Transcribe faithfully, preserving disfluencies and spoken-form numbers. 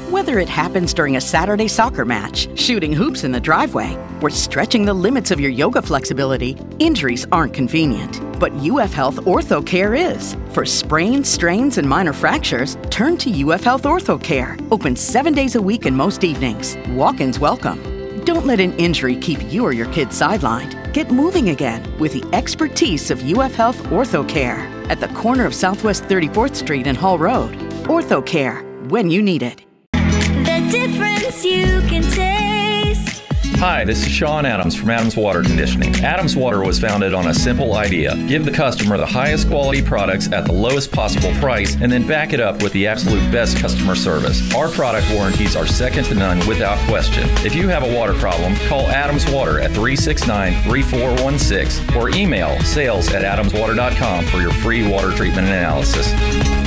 Whether it happens during a Saturday soccer match, shooting hoops in the driveway, or stretching the limits of your yoga flexibility, injuries aren't convenient. But U F Health Ortho Care is. For sprains, strains, and minor fractures, turn to U F Health Ortho Care. Open seven days a week and most evenings. Walk-ins welcome. Don't let an injury keep you or your kids sidelined. Get moving again with the expertise of U F Health Ortho Care at the corner of Southwest thirty-fourth Street and Hall Road. Ortho Care, when you need it. The difference you can taste. Hi, this is Sean Adams from Adams Water Conditioning. Adams Water was founded on a simple idea. Give the customer the highest quality products at the lowest possible price, and then back it up with the absolute best customer service. Our product warranties are second to none without question. If you have a water problem, call Adams Water at three six nine, three four one six or email sales at adams water dot com for your free water treatment analysis.